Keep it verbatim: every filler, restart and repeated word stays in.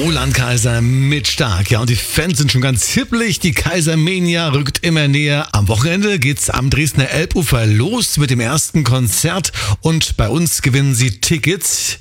Roland Kaiser mit Stark. Ja, und die Fans sind schon ganz hippelig. Die Kaisermania rückt immer näher. Am Wochenende geht's am Dresdner Elbufer los mit dem ersten Konzert. Und bei uns gewinnen Sie Tickets.